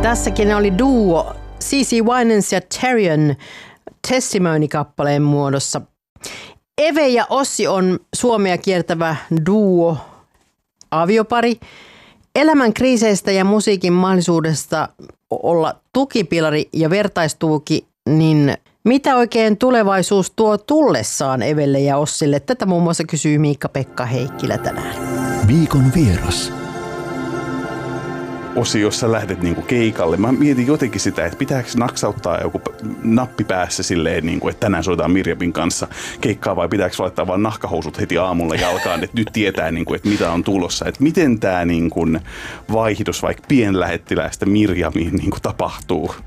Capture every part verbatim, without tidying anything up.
Tässäkin oli duo C C Winans ja Terrion Testimony-kappaleen muodossa. Eve ja Ossi on Suomea kiertävä duo, aviopari. Elämän kriiseistä ja musiikin mahdollisuudesta olla tukipilari ja vertaistuuki, niin mitä oikein tulevaisuus tuo tullessaan Evelle ja Ossille? Tätä muun muassa kysyy Miikka-Pekka Heikkilä tänään. Viikon vieras. Ossi, jos sä lähdet niinku keikalle, mä mietin jotenkin sitä, että pitääkö naksauttaa joku nappi päässä silleen, niinku, että tänään soitetaan Mirjamin kanssa keikkaa, vai pitääkö laittaa vaan nahkahousut heti aamulla jalkaan, että nyt tietää, niinku, että mitä on tulossa. Että miten tämä niinku, vaihdos vaikka pienlähettiläistä Mirjamiin niinku, tapahtuu?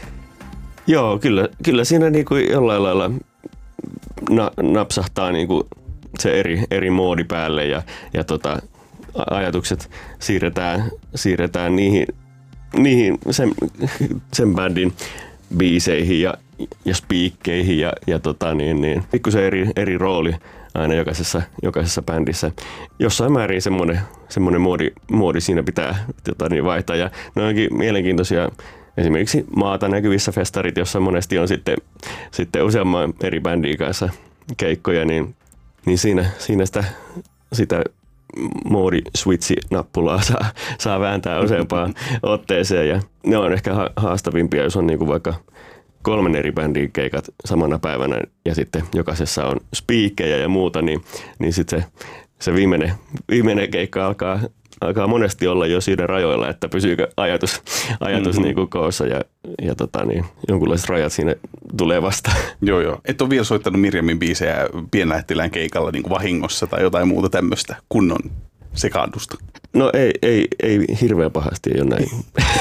Joo, kyllä, kyllä siinä niinku jollain lailla na, napsahtaa niinku se eri, eri moodi päälle ja, ja tota, ajatukset siirretään, siirretään niihin, niihin sen, sen bändin biiseihin ja, ja spiikkeihin ja, ja tota niin, niin, pikkusen eri, eri rooli aina jokaisessa, jokaisessa bändissä. Jossain määrin semmoinen, semmoinen moodi, moodi siinä pitää tota niin, vaihtaa ja ne onkin mielenkiintoisia. Esimerkiksi maata näkyvissä festarit, jossa monesti on sitten, sitten useamman eri bändin kanssa keikkoja, niin, niin siinä, siinä sitä, sitä moodi-switchi-nappulaa saa, saa vääntää useampaan otteeseen. Ja ne on ehkä haastavimpia, jos on niin kuin vaikka kolmen eri bändin keikat samana päivänä ja sitten jokaisessa on spiikkejä ja muuta, niin, niin sitten se, se viimeinen, viimeinen keikka alkaa alkaa monesti olla jo siinä rajoilla, että pysyykö ajatus, ajatus mm-hmm. niin kuin koossa ja, ja tota, niin, jonkunlaiset rajat siinä tulee vastaan. Joo, joo. Et ole vielä soittanut Mirjamin biisejä pienlähettilään keikalla niin kuin vahingossa tai jotain muuta tämmöistä kunnon sekaannusta? No ei, ei, ei hirveän pahasti, ei ole näin.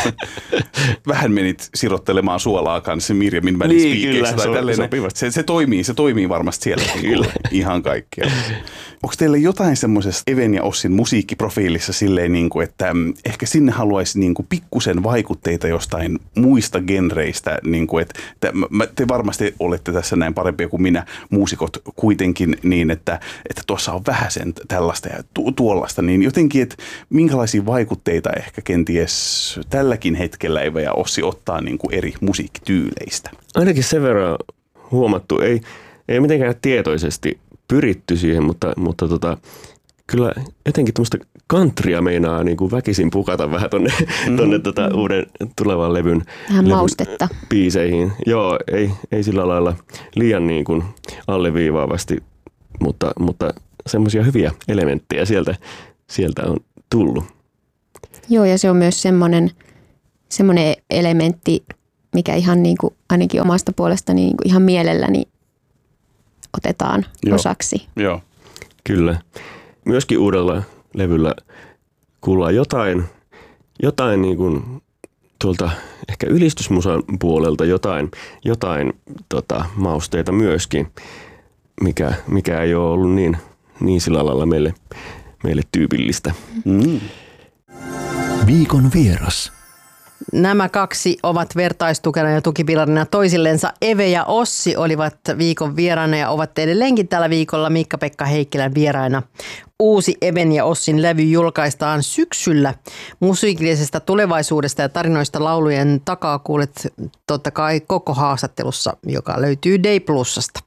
Vähän menit sirottelemaan suolaa kanssa Mirjamin välispiikeissä tai tälleen. Se, se, toimii, se toimii varmasti siellä. Kyllä. Ihan kaikkea. Onko teillä jotain semmoisesta Even ja Ossin musiikkiprofiilissa silleen, niin kuin, että ehkä sinne haluaisi niin kuin pikkusen vaikutteita jostain muista genreistä, niin kuin, että te varmasti olette tässä näin parempia kuin minä, muusikot kuitenkin niin, että, että tuossa on vähäsen tällaista ja tu- tuollaista, niin jotenkin, että minkälaisia vaikutteita ehkä kenties tälläkin hetkellä Eve ja Ossi ottaa niin kuin eri musiikkityyleistä? Ainakin sen verran huomattu, ei, ei mitenkään tietoisesti pyritty siihen, mutta, mutta tota, kyllä jotenkin tuommoista countrya meinaa niin kuin väkisin pukata vähän tonne, mm. tonne tota uuden tulevan levyn, levyn maustetta biiseihin. Joo, ei, ei sillä lailla liian niin kuin alleviivaavasti, mutta, mutta semmoisia hyviä elementtejä sieltä, sieltä on tullut. Joo, ja se on myös semmoinen, semmoinen elementti, mikä ihan niin kuin, ainakin omasta puolestani niin kuin ihan mielelläni otetaan Joo. osaksi. Joo, kyllä. Myöskin uudella levyllä kuullaan jotain, jotain niin kuin tuolta ehkä ylistysmusan puolelta, jotain, jotain tota, mausteita myöskin, mikä, mikä ei ole ollut niin, niin sillä lailla meille, meille tyypillistä. Mm. Viikon vieras. Nämä kaksi ovat vertaistukena ja tukipilarina toisillensa. Eve ja Ossi olivat viikon vieraana ja ovat edelleenkin tällä viikolla Miikka-Pekka Heikkilän vieraina. Uusi Even ja Ossin levy julkaistaan syksyllä. Musiikillisesta tulevaisuudesta ja tarinoista laulujen takaa kuulet totta kai koko haastattelussa, joka löytyy Day Plusasta.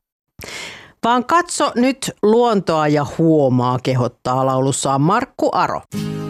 Vaan katso nyt luontoa ja huomaa, kehottaa laulussaan Markku Aro.